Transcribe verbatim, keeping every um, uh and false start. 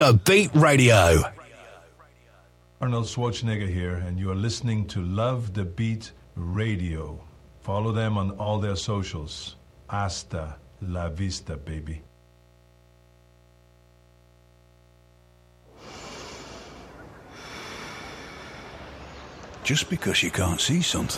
A Beat Radio. Arnold Schwarzenegger here, and you are listening to Love the Beat Radio. Follow them on all their socials. Hasta la vista, baby. Just because you can't see something